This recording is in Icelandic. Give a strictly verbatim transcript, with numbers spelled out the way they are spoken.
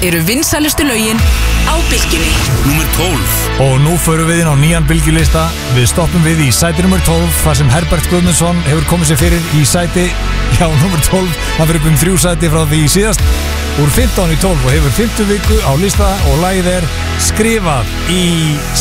eru vinsælustu lögin á Bylgjunni. Númer tólf. Og nú förum við inn á nýjan bylgjulista. Við stoppum við í sæti númer tólf, þar sem Herbert Guðmundsson hefur komið sér fyrir í sæti, já, númer tólf. Hann fyrir upp um þrjú sæti frá því síðast, úr fimmtán í tólf, og hefur fimmtu viku á lista, og lagið er Skrifað í